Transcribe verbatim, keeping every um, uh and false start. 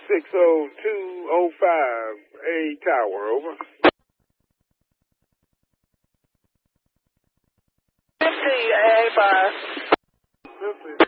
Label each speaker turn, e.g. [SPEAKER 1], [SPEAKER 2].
[SPEAKER 1] six oh two oh five, A Tower, over.
[SPEAKER 2] fifty, A five.
[SPEAKER 1] fifty.